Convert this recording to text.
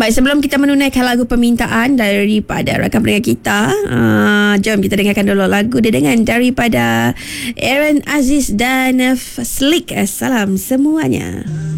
Baik, sebelum kita menunaikan lagu permintaan daripada rakan pendengar kita, jom kita dengarkan dulu lagu dia dengan daripada Aaron Aziz dan Slick. Salam semuanya.